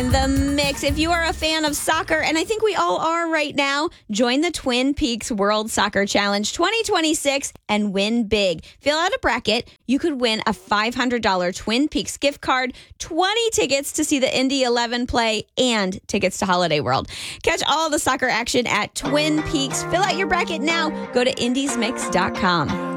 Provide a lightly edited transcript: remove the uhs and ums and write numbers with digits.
The mix. If you are a fan of soccer, and I think we all are right now, join the Twin Peaks World Soccer Challenge 2026 and win big. Fill out a bracket. You could win a $500 Twin Peaks gift card, 20 tickets to see the Indy 11 play, and tickets to Holiday World. Catch all the soccer action at Twin Peaks. Fill out your bracket now. Go to indiesmix.com.